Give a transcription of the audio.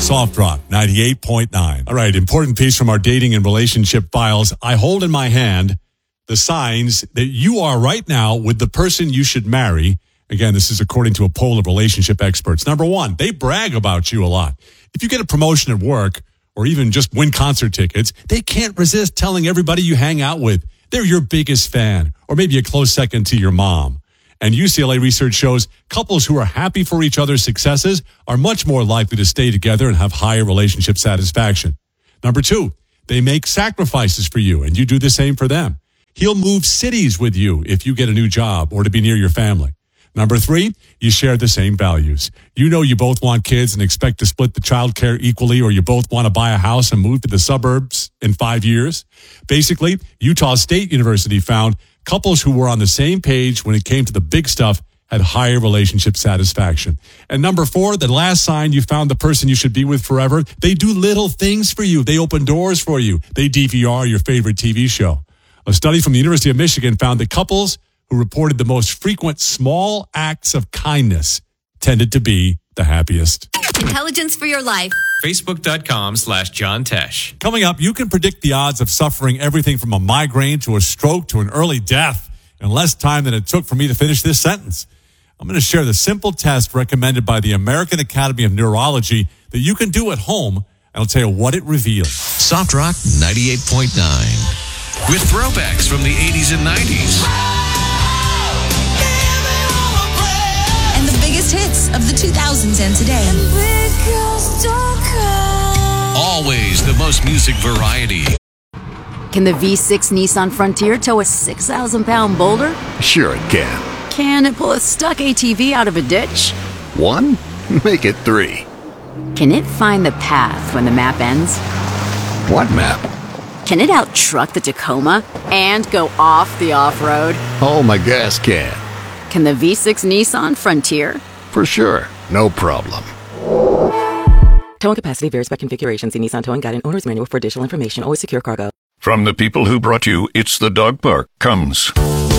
Soft Rock 98.9. All right, important piece from our dating and relationship files. I hold in my hand the signs that you are right now with the person you should marry. Again, this is according to a poll of relationship experts. Number one, they brag about you a lot. If you get a promotion at work or even just win concert tickets, they can't resist telling everybody you hang out with they're your biggest fan, or maybe a close second to your mom. And UCLA research shows couples who are happy for each other's successes are much more likely to stay together and have higher relationship satisfaction. Number two, they make sacrifices for you, and you do the same for them. He'll move cities with you if you get a new job or to be near your family. Number three, you share the same values. You know you both want kids and expect to split the child care equally, or you both want to buy a house and move to the suburbs in 5 years. Basically, Utah State University found couples who were on the same page when it came to the big stuff had higher relationship satisfaction. And number four, the last sign you found the person you should be with forever, they do little things for you. They open doors for you. They DVR your favorite TV show. A study from the University of Michigan found that couples who reported the most frequent small acts of kindness tended to be the happiest. Intelligence for your life. Facebook.com/John Tesh. Coming up, you can predict the odds of suffering everything from a migraine to a stroke to an early death in less time than it took for me to finish this sentence. I'm going to share the simple test recommended by the American Academy of Neurology that you can do at home, and I'll tell you what it reveals. Soft Rock 98.9. With throwbacks from the 80s and 90s. And the biggest hits of the 2000s and today. Always the most music variety. Can the V6 Nissan Frontier tow a 6,000-pound boulder? Sure it can. Can it pull a stuck ATV out of a ditch? 1? Make it 3. Can it find the path when the map ends? What map? Can it out-truck the Tacoma and go off the off-road? Oh, my gas can. Can the V6 Nissan Frontier? For sure. No problem. Towing capacity varies by configuration. See Nissan Towing Guide and Owner's Manual for additional information. Always secure cargo. From the people who brought you It's the Dog Park comes